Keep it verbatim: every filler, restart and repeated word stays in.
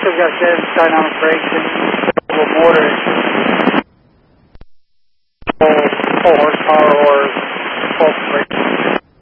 still got that dynamic brakes and the motor. Full, full horsepower or full brake.